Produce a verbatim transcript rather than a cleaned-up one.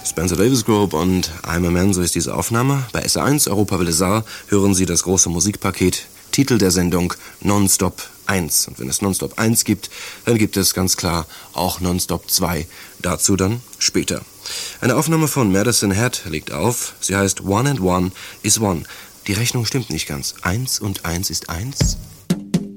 Spencer Davis Group und I'm a Man, so ist diese Aufnahme. Bei S eins, Europawelle Saar, hören Sie das große Musikpaket. Titel der Sendung Nonstop eins. Und wenn es Nonstop eins gibt, dann gibt es ganz klar auch Nonstop zwei. Dazu dann später. Eine Aufnahme von Madison Head legt auf. Sie heißt One and One is One. Die Rechnung stimmt nicht ganz. Eins und eins ist eins.